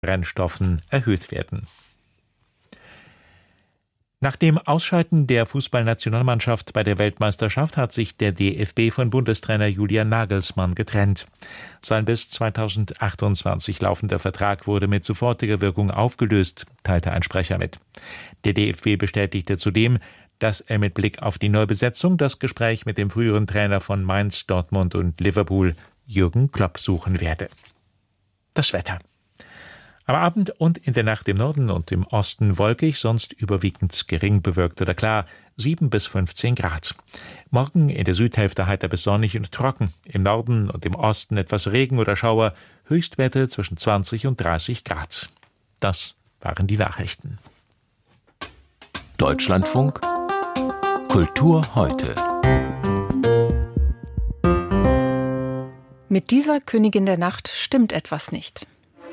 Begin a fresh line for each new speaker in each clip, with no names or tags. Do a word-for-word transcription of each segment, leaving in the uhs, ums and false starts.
Brennstoffen erhöht werden. Nach dem Ausscheiden der Fußballnationalmannschaft bei der Weltmeisterschaft hat sich der D F B von Bundestrainer Julian Nagelsmann getrennt. Sein bis zweitausendachtundzwanzig laufender Vertrag wurde mit sofortiger Wirkung aufgelöst, teilte ein Sprecher mit. Der D F B bestätigte zudem, dass er mit Blick auf die Neubesetzung das Gespräch mit dem früheren Trainer von Mainz, Dortmund und Liverpool, Jürgen Klopp, suchen werde. Das Wetter. Am Abend und in der Nacht im Norden und im Osten wolkig, sonst überwiegend gering bewölkt oder klar, sieben bis fünfzehn Grad. Morgen in der Südhälfte heiter bis sonnig und trocken, im Norden und im Osten etwas Regen oder Schauer, Höchstwerte zwischen zwanzig und dreißig Grad. Das waren die Nachrichten.
Deutschlandfunk Kultur heute.
Mit dieser Königin der Nacht stimmt etwas nicht.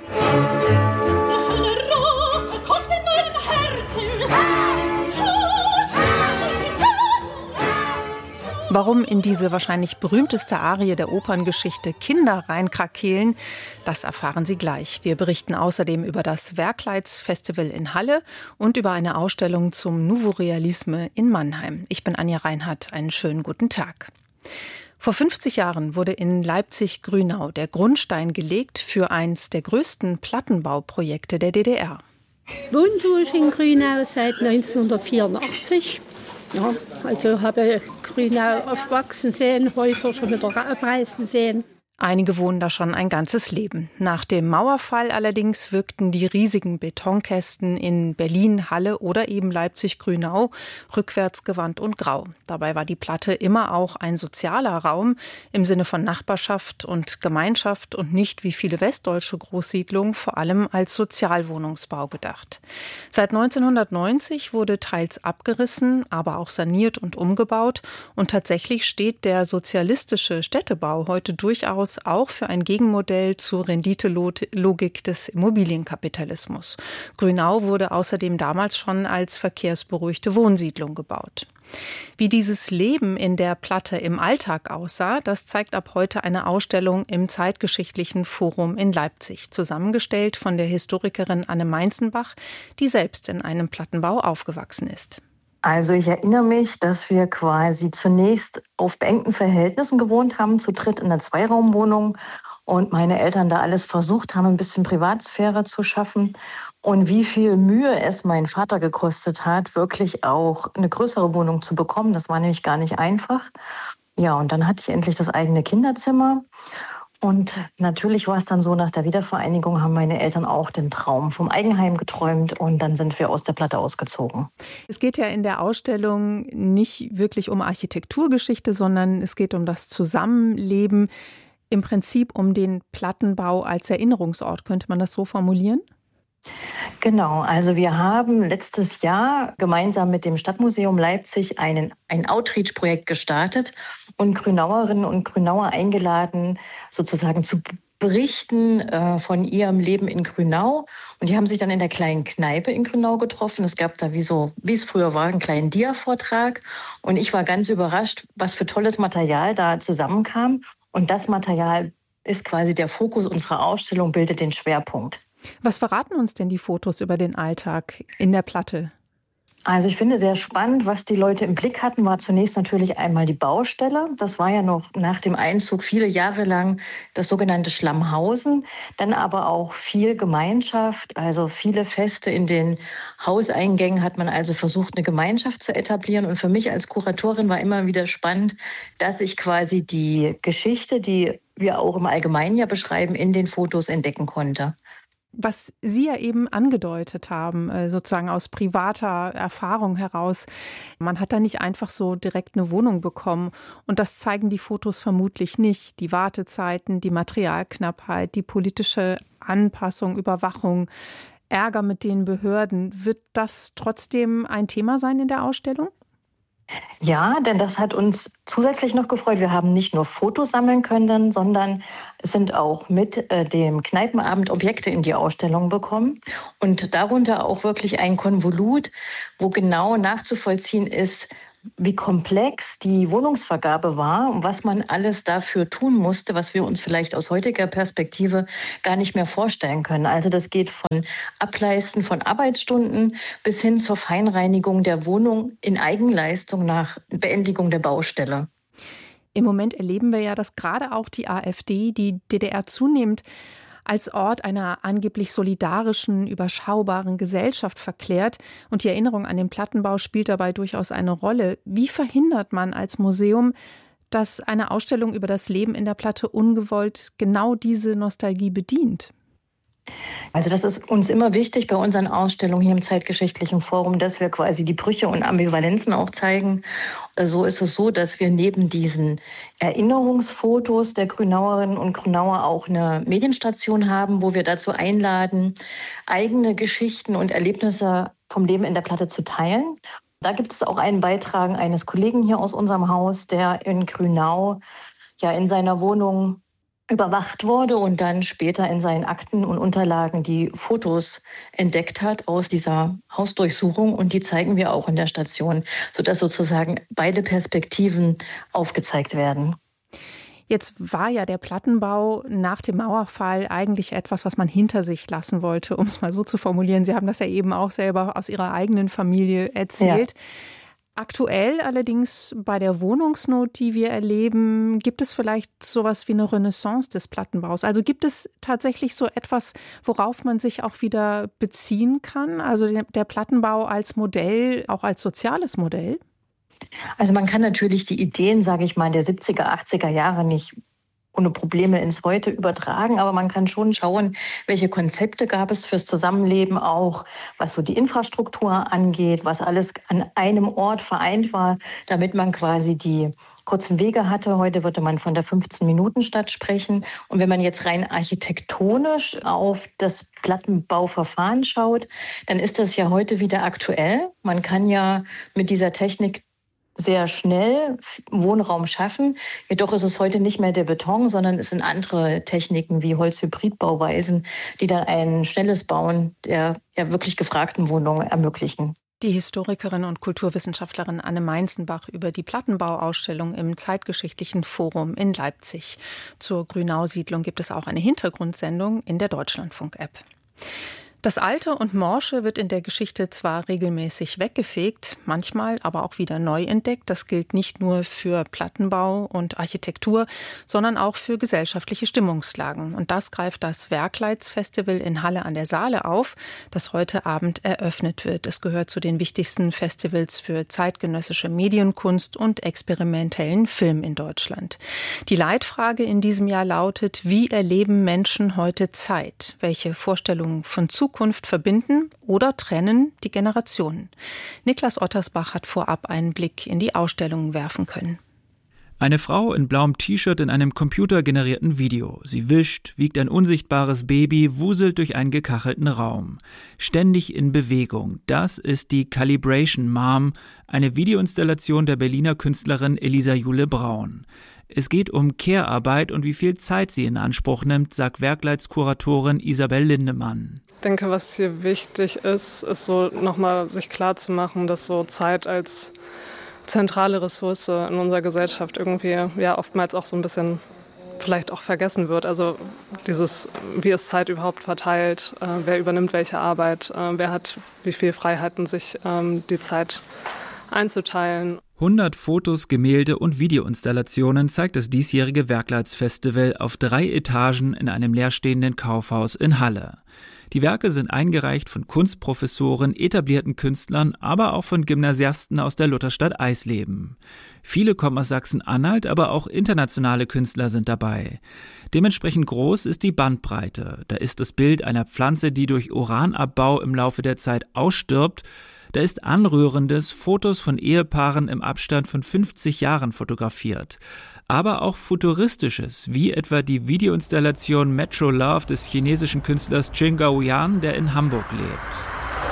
Warum in diese wahrscheinlich berühmteste Arie der Operngeschichte Kinder reinkrakeelen, das erfahren Sie gleich. Wir berichten außerdem über das Werkleidsfestival in Halle und über eine Ausstellung zum Nouveau Realisme in Mannheim. Ich bin Anja Reinhardt, einen schönen guten Tag. Vor fünfzig Jahren wurde in Leipzig-Grünau der Grundstein gelegt für eins der größten Plattenbauprojekte der D D R.
Wohnen tue ich in Grünau seit neunzehnhundertvierundachtzig. Ja, also habe Grünau aufwachsen sehen, Häuser schon wieder abreißen sehen.
Einige wohnen da schon ein ganzes Leben. Nach dem Mauerfall allerdings wirkten die riesigen Betonkästen in Berlin, Halle oder eben Leipzig-Grünau rückwärtsgewandt und grau. Dabei war die Platte immer auch ein sozialer Raum im Sinne von Nachbarschaft und Gemeinschaft und nicht wie viele westdeutsche Großsiedlungen vor allem als Sozialwohnungsbau gedacht. Seit neunzehnhundertneunzig wurde teils abgerissen, aber auch saniert und umgebaut und tatsächlich steht der sozialistische Städtebau heute durchaus auch für ein Gegenmodell zur Renditelogik des Immobilienkapitalismus. Grünau wurde außerdem damals schon als verkehrsberuhigte Wohnsiedlung gebaut. Wie dieses Leben in der Platte im Alltag aussah, das zeigt ab heute eine Ausstellung im Zeitgeschichtlichen Forum in Leipzig, zusammengestellt von der Historikerin Anne Meinzenbach, die selbst in einem Plattenbau aufgewachsen ist.
Also ich erinnere mich, dass wir quasi zunächst auf beengten Verhältnissen gewohnt haben, zu dritt in einer Zweiraumwohnung und meine Eltern da alles versucht haben, ein bisschen Privatsphäre zu schaffen. Und wie viel Mühe es mein Vater gekostet hat, wirklich auch eine größere Wohnung zu bekommen. Das war nämlich gar nicht einfach. Ja, und dann hatte ich endlich das eigene Kinderzimmer. Und natürlich war es dann so, nach der Wiedervereinigung haben meine Eltern auch den Traum vom Eigenheim geträumt und dann sind wir aus der Platte ausgezogen.
Es geht ja in der Ausstellung nicht wirklich um Architekturgeschichte, sondern es geht um das Zusammenleben, im Prinzip um den Plattenbau als Erinnerungsort. Könnte man das so formulieren?
Genau, also wir haben letztes Jahr gemeinsam mit dem Stadtmuseum Leipzig einen, ein Outreach-Projekt gestartet und Grünauerinnen und Grünauer eingeladen, sozusagen zu berichten äh, von ihrem Leben in Grünau. Und die haben sich dann in der kleinen Kneipe in Grünau getroffen. Es gab da, wie, so, wie es früher war, einen kleinen Dia-Vortrag. Und ich war ganz überrascht, was für tolles Material da zusammenkam. Und das Material ist quasi der Fokus unserer Ausstellung, bildet den Schwerpunkt.
Was verraten uns denn die Fotos über den Alltag in der Platte?
Also ich finde sehr spannend, was die Leute im Blick hatten, war zunächst natürlich einmal die Baustelle. Das war ja noch nach dem Einzug viele Jahre lang das sogenannte Schlammhausen. Dann aber auch viel Gemeinschaft, also viele Feste in den Hauseingängen hat man also versucht, eine Gemeinschaft zu etablieren. Und für mich als Kuratorin war immer wieder spannend, dass ich quasi die Geschichte, die wir auch im Allgemeinen ja beschreiben, in den Fotos entdecken konnte.
Was Sie ja eben angedeutet haben, sozusagen aus privater Erfahrung heraus, man hat da nicht einfach so direkt eine Wohnung bekommen. Und das zeigen die Fotos vermutlich nicht. Die Wartezeiten, die Materialknappheit, die politische Anpassung, Überwachung, Ärger mit den Behörden. Wird das trotzdem ein Thema sein in der Ausstellung?
Ja, denn das hat uns zusätzlich noch gefreut. Wir haben nicht nur Fotos sammeln können, sondern es sind auch mit äh, dem Kneipenabend Objekte in die Ausstellung bekommen. Und darunter auch wirklich ein Konvolut, wo genau nachzuvollziehen ist, wie komplex die Wohnungsvergabe war und was man alles dafür tun musste, was wir uns vielleicht aus heutiger Perspektive gar nicht mehr vorstellen können. Also das geht von Ableisten von Arbeitsstunden bis hin zur Feinreinigung der Wohnung in Eigenleistung nach Beendigung der Baustelle.
Im Moment erleben wir ja, dass gerade auch die AfD die D D R zunehmend als Ort einer angeblich solidarischen, überschaubaren Gesellschaft verklärt. Und die Erinnerung an den Plattenbau spielt dabei durchaus eine Rolle. Wie verhindert man als Museum, dass eine Ausstellung über das Leben in der Platte ungewollt genau diese Nostalgie bedient?
Also das ist uns immer wichtig bei unseren Ausstellungen hier im Zeitgeschichtlichen Forum, dass wir quasi die Brüche und Ambivalenzen auch zeigen. So ist es so, dass wir neben diesen Erinnerungsfotos der Grünauerinnen und Grünauer auch eine Medienstation haben, wo wir dazu einladen, eigene Geschichten und Erlebnisse vom Leben in der Platte zu teilen. Da gibt es auch einen Beitrag eines Kollegen hier aus unserem Haus, der in Grünau ja in seiner Wohnung überwacht wurde und dann später in seinen Akten und Unterlagen die Fotos entdeckt hat aus dieser Hausdurchsuchung. Und die zeigen wir auch in der Station, sodass sozusagen beide Perspektiven aufgezeigt werden.
Jetzt war ja der Plattenbau nach dem Mauerfall eigentlich etwas, was man hinter sich lassen wollte, um es mal so zu formulieren. Sie haben das ja eben auch selber aus Ihrer eigenen Familie erzählt. Ja. Aktuell allerdings bei der Wohnungsnot, die wir erleben, gibt es vielleicht sowas wie eine Renaissance des Plattenbaus? Also gibt es tatsächlich so etwas, worauf man sich auch wieder beziehen kann? Also der Plattenbau als Modell, auch als soziales Modell?
Also man kann natürlich die Ideen, sage ich mal, der siebziger, achtziger Jahre nicht ohne Probleme ins Heute übertragen, aber man kann schon schauen, welche Konzepte gab es fürs Zusammenleben auch, was so die Infrastruktur angeht, was alles an einem Ort vereint war, damit man quasi die kurzen Wege hatte. Heute würde man von der fünfzehn-Minuten-Stadt sprechen. Und wenn man jetzt rein architektonisch auf das Plattenbauverfahren schaut, dann ist das ja heute wieder aktuell. Man kann ja mit dieser Technik sehr schnell Wohnraum schaffen. Jedoch ist es heute nicht mehr der Beton, sondern es sind andere Techniken wie Holzhybridbauweisen, die dann ein schnelles Bauen der ja wirklich gefragten Wohnungen ermöglichen.
Die Historikerin und Kulturwissenschaftlerin Anne Meinzenbach über die Plattenbauausstellung im Zeitgeschichtlichen Forum in Leipzig. Zur Grünau-Siedlung gibt es auch eine Hintergrundsendung in der Deutschlandfunk-App. Das Alte und Morsche wird in der Geschichte zwar regelmäßig weggefegt, manchmal aber auch wieder neu entdeckt. Das gilt nicht nur für Plattenbau und Architektur, sondern auch für gesellschaftliche Stimmungslagen. Und das greift das Werkleitsfestival in Halle an der Saale auf, das heute Abend eröffnet wird. Es gehört zu den wichtigsten Festivals für zeitgenössische Medienkunst und experimentellen Film in Deutschland. Die Leitfrage in diesem Jahr lautet: Wie erleben Menschen heute Zeit? Welche Vorstellungen von Zukunft Zukunft verbinden oder trennen die Generationen? Niklas Ottersbach hat vorab einen Blick in die Ausstellungen werfen können.
Eine Frau in blauem T-Shirt in einem computergenerierten Video. Sie wischt, wiegt ein unsichtbares Baby, wuselt durch einen gekachelten Raum. Ständig in Bewegung. Das ist die Calibration Mom, eine Videoinstallation der Berliner Künstlerin Elisa Jule Braun. Es geht um Care-Arbeit und wie viel Zeit sie in Anspruch nimmt, sagt Werkleitskuratorin Isabel Lindemann.
Ich denke, was hier wichtig ist, ist so nochmal sich klarzumachen, dass so Zeit als zentrale Ressource in unserer Gesellschaft irgendwie ja oftmals auch so ein bisschen vielleicht auch vergessen wird. Also dieses, wie ist Zeit überhaupt verteilt, äh, wer übernimmt welche Arbeit, äh, wer hat wie viel Freiheiten, sich ähm, die Zeit einzuteilen.
hundert Fotos, Gemälde und Videoinstallationen zeigt das diesjährige Werkleitsfestival auf drei Etagen in einem leerstehenden Kaufhaus in Halle. Die Werke sind eingereicht von Kunstprofessoren, etablierten Künstlern, aber auch von Gymnasiasten aus der Lutherstadt Eisleben. Viele kommen aus Sachsen-Anhalt, aber auch internationale Künstler sind dabei. Dementsprechend groß ist die Bandbreite. Da ist das Bild einer Pflanze, die durch Uranabbau im Laufe der Zeit ausstirbt. Da ist Anrührendes, Fotos von Ehepaaren im Abstand von fünfzig Jahren fotografiert. Aber auch Futuristisches, wie etwa die Videoinstallation Metro Love des chinesischen Künstlers Qin Gaoyan, der in Hamburg lebt.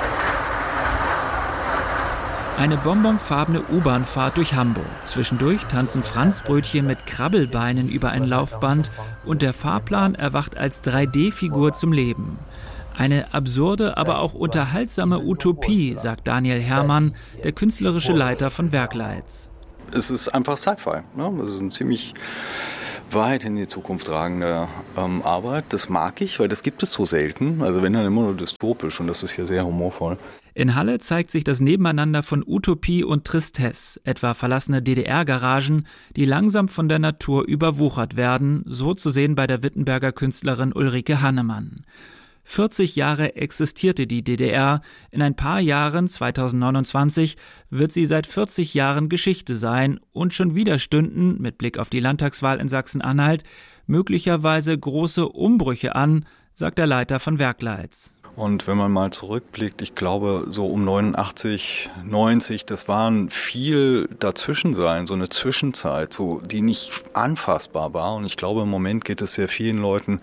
Eine bonbonfarbene U-Bahn-Fahrt durch Hamburg. Zwischendurch tanzen Franzbrötchen mit Krabbelbeinen über ein Laufband und der Fahrplan erwacht als drei D Figur zum Leben. Eine absurde, aber auch unterhaltsame Utopie, sagt Daniel Herrmann, der künstlerische Leiter von Werkleiz.
Es ist einfach Sci-Fi. Ne? Es ist ein ziemlich weit in die Zukunft tragende ähm, Arbeit. Das mag ich, weil das gibt es so selten. Also wenn dann immer nur dystopisch, und das ist hier sehr humorvoll.
In Halle zeigt sich das Nebeneinander von Utopie und Tristesse, etwa verlassene D D R-Garagen, die langsam von der Natur überwuchert werden, so zu sehen bei der Wittenberger Künstlerin Ulrike Hannemann. vierzig Jahre existierte die D D R. In ein paar Jahren, zweitausendneunundzwanzig, wird sie seit vierzig Jahren Geschichte sein und schon wieder stünden, mit Blick auf die Landtagswahl in Sachsen-Anhalt, möglicherweise große Umbrüche an, sagt der Leiter von Werkleiz.
Und wenn man mal zurückblickt, ich glaube, so um neunundachtzig, neunzig, das waren viel dazwischen sein, so eine Zwischenzeit, so, die nicht anfassbar war. Und ich glaube, im Moment geht es sehr vielen Leuten,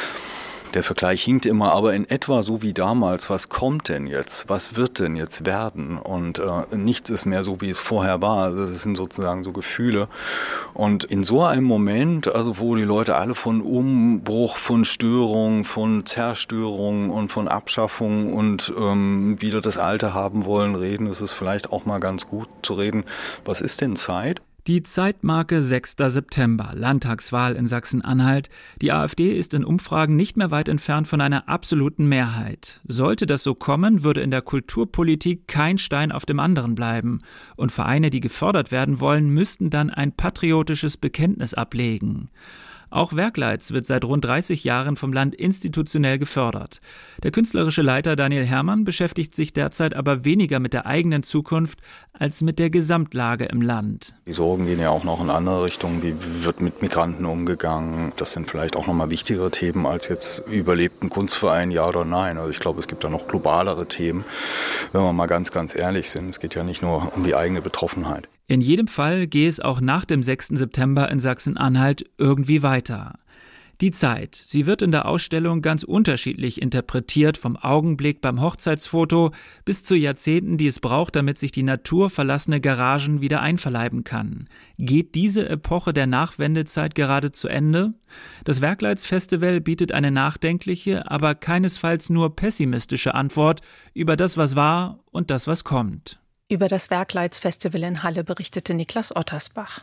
der Vergleich hinkt immer, aber in etwa so wie damals. Was kommt denn jetzt? Was wird denn jetzt werden? Und äh, nichts ist mehr so, wie es vorher war. Also das sind sozusagen so Gefühle. Und in so einem Moment, also wo die Leute alle von Umbruch, von Störung, von Zerstörung und von Abschaffung und ähm, wieder das Alte haben wollen, reden, ist es vielleicht auch mal ganz gut zu reden. Was ist denn Zeit?
Die Zeitmarke sechster September, Landtagswahl in Sachsen-Anhalt. Die AfD ist in Umfragen nicht mehr weit entfernt von einer absoluten Mehrheit. Sollte das so kommen, würde in der Kulturpolitik kein Stein auf dem anderen bleiben. Und Vereine, die gefördert werden wollen, müssten dann ein patriotisches Bekenntnis ablegen. Auch Werkleiz wird seit rund dreißig Jahren vom Land institutionell gefördert. Der künstlerische Leiter Daniel Herrmann beschäftigt sich derzeit aber weniger mit der eigenen Zukunft als mit der Gesamtlage im Land.
Die Sorgen gehen ja auch noch in andere Richtungen. Wie wird mit Migranten umgegangen? Das sind vielleicht auch noch mal wichtigere Themen als jetzt überlebt ein Kunstverein, ja oder nein. Also ich glaube, es gibt da noch globalere Themen, wenn wir mal ganz, ganz ehrlich sind. Es geht ja nicht nur um die eigene Betroffenheit.
In jedem Fall gehe es auch nach dem sechsten September in Sachsen-Anhalt irgendwie weiter. Die Zeit, sie wird in der Ausstellung ganz unterschiedlich interpretiert, vom Augenblick beim Hochzeitsfoto bis zu Jahrzehnten, die es braucht, damit sich die Natur verlassene Garagen wieder einverleiben kann. Geht diese Epoche der Nachwendezeit gerade zu Ende? Das Werkleiz-Festival bietet eine nachdenkliche, aber keinesfalls nur pessimistische Antwort über das, was war und das, was kommt.
Über das Werkleiz-Festival in Halle berichtete Niklas Ottersbach.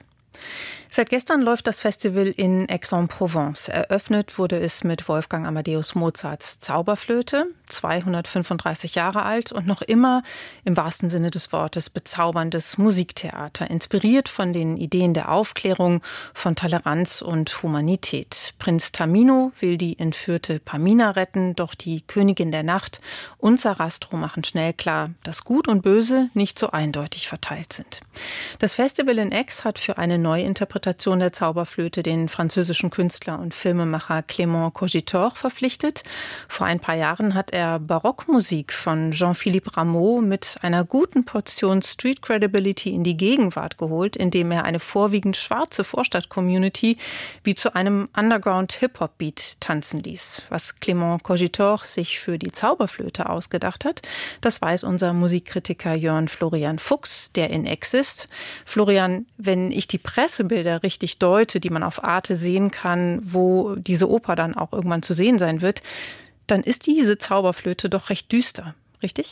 Seit gestern läuft das Festival in Aix-en-Provence. Eröffnet wurde es mit Wolfgang Amadeus Mozarts Zauberflöte, zweihundertfünfunddreißig Jahre alt und noch immer im wahrsten Sinne des Wortes bezauberndes Musiktheater, inspiriert von den Ideen der Aufklärung, von Toleranz und Humanität. Prinz Tamino will die entführte Pamina retten, doch die Königin der Nacht und Sarastro machen schnell klar, dass Gut und Böse nicht so eindeutig verteilt sind. Das Festival in Aix hat für eine neue Interpretation der Zauberflöte den französischen Künstler und Filmemacher Clément Cogitor verpflichtet. Vor ein paar Jahren hat er Barockmusik von Jean-Philippe Rameau mit einer guten Portion Street Credibility in die Gegenwart geholt, indem er eine vorwiegend schwarze Vorstadt-Community wie zu einem Underground-Hip-Hop-Beat tanzen ließ. Was Clément Cogitor sich für die Zauberflöte ausgedacht hat, das weiß unser Musikkritiker Jörn Florian Fuchs, der in Aix ist. Florian, wenn ich die Pressebilder richtig deute, die man auf Arte sehen kann, wo diese Oper dann auch irgendwann zu sehen sein wird, dann ist diese Zauberflöte doch recht düster, richtig?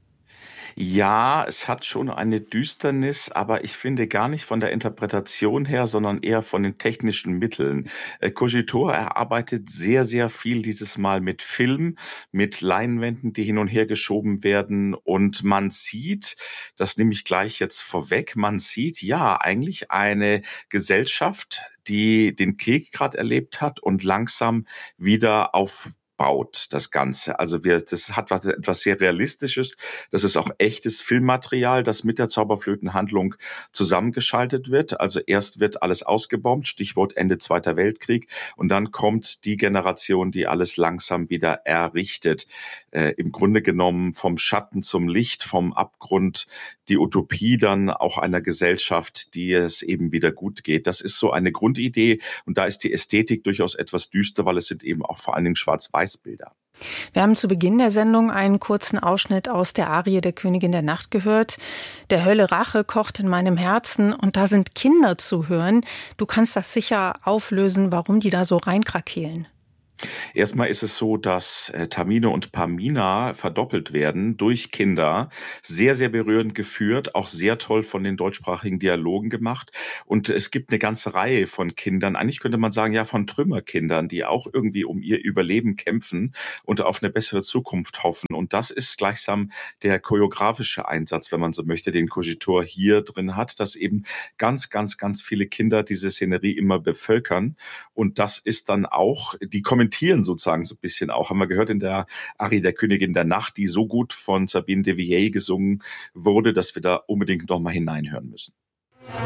Ja, es hat schon eine Düsternis, aber ich finde gar nicht von der Interpretation her, sondern eher von den technischen Mitteln. Äh, Cogitor erarbeitet sehr, sehr viel dieses Mal mit Film, mit Leinwänden, die hin und her geschoben werden. Und man sieht, das nehme ich gleich jetzt vorweg, man sieht ja eigentlich eine Gesellschaft, die den Krieg gerade erlebt hat und langsam wieder auf baut das Ganze. Also wir, das hat was, etwas sehr Realistisches. Das ist auch echtes Filmmaterial, das mit der Zauberflötenhandlung zusammengeschaltet wird. Also erst wird alles ausgebombt, Stichwort Ende Zweiter Weltkrieg, und dann kommt die Generation, die alles langsam wieder errichtet. Äh, im Grunde genommen vom Schatten zum Licht, vom Abgrund, die Utopie dann auch einer Gesellschaft, die es eben wieder gut geht. Das ist so eine Grundidee, und da ist die Ästhetik durchaus etwas düster, weil es sind eben auch vor allen Dingen schwarz-weiß Bilder.
Wir haben zu Beginn der Sendung einen kurzen Ausschnitt aus der Arie der Königin der Nacht gehört. Der Hölle Rache kocht in meinem Herzen, und da sind Kinder zu hören. Du kannst das sicher auflösen, warum die da so reinkrakeelen.
Erstmal ist es so, dass äh, Tamino und Pamina verdoppelt werden durch Kinder. Sehr, sehr berührend geführt, auch sehr toll von den deutschsprachigen Dialogen gemacht. Und es gibt eine ganze Reihe von Kindern, eigentlich könnte man sagen, ja, von Trümmerkindern, die auch irgendwie um ihr Überleben kämpfen und auf eine bessere Zukunft hoffen. Und das ist gleichsam der choreografische Einsatz, wenn man so möchte, den Kojitor hier drin hat, dass eben ganz, ganz, ganz viele Kinder diese Szenerie immer bevölkern. Und das ist dann auch, die kommentieren sozusagen so ein bisschen auch, haben wir gehört in der Arie der Königin der Nacht, die so gut von Sabine de Villiers gesungen wurde, dass wir da unbedingt noch mal hineinhören müssen.